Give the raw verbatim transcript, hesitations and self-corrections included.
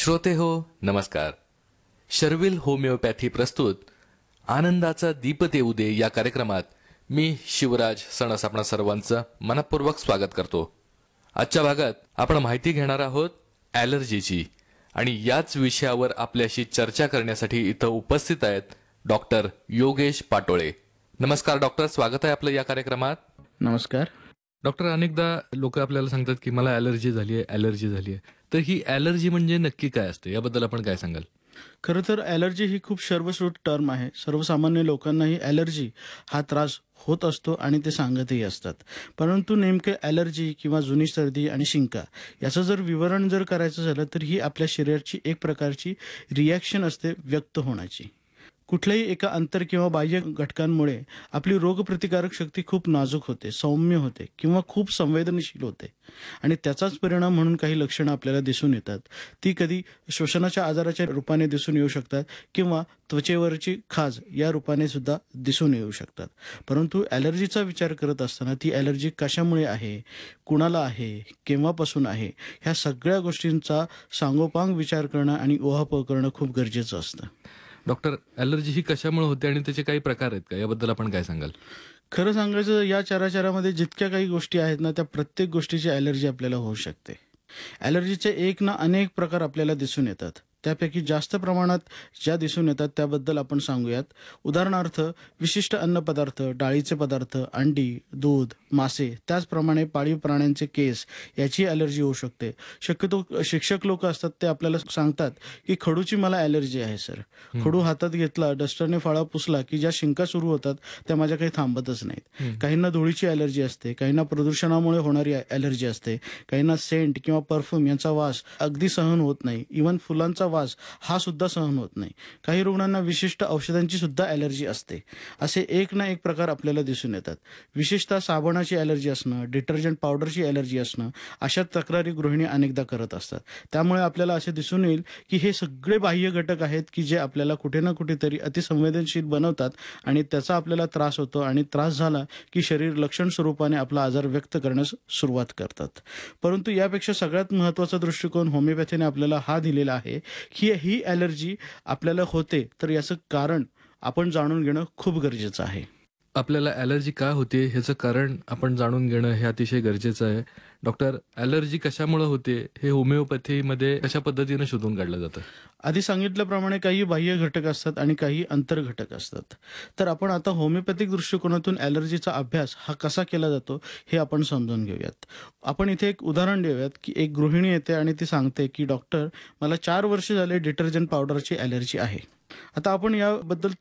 श्रोते हो नमस्कार. शर्विल होमिओपॅथी प्रस्तुत आनंदाचा दीप देऊ दे या कार्यक्रमात मी शिवराज सणस आपणा सर्वांचं मनपूर्वक स्वागत करतो. आजच्या भागात आपण माहिती घेणार आहोत ॲलर्जीची आणि याच विषयावर आपल्याशी चर्चा करण्यासाठी इथं उपस्थित आहेत डॉक्टर योगेश पाटोळे. नमस्कार डॉक्टर, स्वागत आहे आपलं या कार्यक्रमात. नमस्कार डॉक्टर, अनेकदा लोक आपल्याला सांगतात की मला ॲलर्जी झाली आहे ॲलर्जी झाली आहे तर ही ॲलर्जी म्हणजे नक्की काय असते याबद्दल आपण काय सांगाल? खरं तर ॲलर्जी ही खूप सर्वश्रुत टर्म आहे. सर्वसामान्य लोकांनाही ॲलर्जी हा त्रास होत असतो आणि ते सांगतही असतात. परंतु नेमके ॲलर्जी किंवा जुनी सर्दी आणि शिंका याचं जर विवरण जर करायचं झालं तर ही आपल्या शरीराची एक प्रकारची रिॲक्शन असते व्यक्त होण्याची. कुठल्याही एका अंतर किंवा बाह्य घटकांमुळे आपली रोगप्रतिकारक शक्ती खूप नाजूक होते, सौम्य होते किंवा खूप संवेदनशील होते आणि त्याचाच परिणाम म्हणून काही लक्षणं आपल्याला दिसून येतात. ती कधी श्वसनाच्या आजाराच्या रूपाने दिसून येऊ शकतात किंवा त्वचेवरची खाज या रूपाने सुद्धा दिसून येऊ शकतात. परंतु ॲलर्जीचा विचार करत असताना ती ॲलर्जी कशामुळे आहे, कुणाला आहे, केव्हापासून आहे, ह्या सगळ्या गोष्टींचा सांगोपांग विचार करणं आणि उहापोह करणं खूप गरजेचं असतं. डॉक्टर, ॲलर्जी ही कशामुळे होते आणि त्याचे काही प्रकार आहेत का याबद्दल आपण काय सांगाल? खरं सांगायचं या चराचरामध्ये जितक्या काही गोष्टी आहेत ना त्या प्रत्येक गोष्टीची ॲलर्जी आपल्याला होऊ शकते. ॲलर्जीचे एक ना अनेक प्रकार आपल्याला दिसून येतात. त्यापैकी जास्त प्रमाणात ज्या दिसून येतात त्याबद्दल आपण सांगूयात. उदाहरणार्थ विशिष्ट अन्नपदार्थ, डाळीचे पदार्थ, अंडी, दूध, मासे, त्याचप्रमाणे पाळीव प्राण्यांचे केस याची ॲलर्जी होऊ शकते. शक्यतो शिक्षक लोक असतात ते आपल्याला सांगतात की खडूची मला ॲलर्जी आहे सर. खडू हातात घेतला, डस्टरने फाळा पुसला की ज्या शिंका सुरू होतात त्या माझ्या काही थांबतच नाहीत. काहींना धुळीची ॲलर्जी असते, काहींना प्रदूषणामुळे होणारी ॲलर्जी असते, काहींना सेंट किंवा परफ्यूम यांचा वास अगदी सहन होत नाही. इव्हन फुलांचा वास हा सुद्धा सहन होत नाही. काही रुग्णांना विशिष्ट औषधांची सुद्धा ॲलर्जी असते. असे एक ना एक प्रकार आपल्याला दिसून येतात. विशेषतः साबणाची ॲलर्जी असणं, डिटर्जंट पावडरची ॲलर्जी असणं अशा तक्रारी गृहिणी अनेकदा करत असतात. त्यामुळे आपल्याला असे दिसून येईल की हे सगळे बाह्य घटक आहेत की जे आपल्याला कुठे ना कुठेतरी अतिसंवेदनशील बनवतात आणि त्याचा आपल्याला त्रास होतो आणि त्रास झाला की शरीर लक्षण स्वरूपाने आपला आजार व्यक्त करण्यास सुरुवात करतात. परंतु यापेक्षा सगळ्यात महत्त्वाचा दृष्टिकोन होमिओपॅथीने आपल्याला हा दिलेला आहे की ही ॲलर्जी आपल्याला होते तर याचं कारण आपण जाणून घेणं खूप गरजेचं आहे. आपल्याला ॲलर्जी का होते ह्याचं कारण आपण जाणून घेणं हे अतिशय गरजेचं आहे. डॉक्टर, ॲलर्जी कशामुळे होते हे होमिओपॅथीमध्ये कशा पद्धतीने शोधून काढलं जातं? आधी सांगितल्याप्रमाणे काही बाह्य घटक असतात आणि काही अंतर घटक असतात. तर आपण आता होमिओपॅथिक दृष्टिकोनातून ॲलर्जीचा अभ्यास हा कसा केला जातो हे आपण समजून घेऊयात. आपण इथे एक उदाहरण देऊयात की एक गृहिणी येते आणि ती सांगते की डॉक्टर मला चार वर्ष झाले डिटर्जंट पावडरची ॲलर्जी आहे. आता आपण याबद्दल